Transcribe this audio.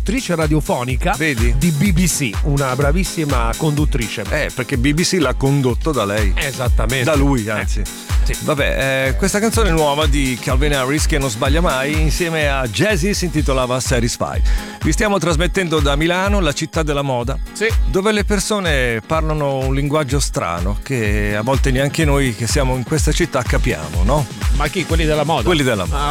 conduttrice radiofonica. Vedi? Di BBC, una bravissima conduttrice. Perché BBC l'ha condotto da lei. Esattamente. Da lui, anzi. Sì. Vabbè, questa canzone nuova di Calvin Harris, che non sbaglia mai, insieme a Jay-Z, si intitolava Satisfy. Vi stiamo trasmettendo da Milano, la città della moda, Sì. dove le persone parlano un linguaggio strano che a volte neanche noi che siamo in questa città capiamo, no? Ma chi? Quelli della moda? Quelli della moda. Ah,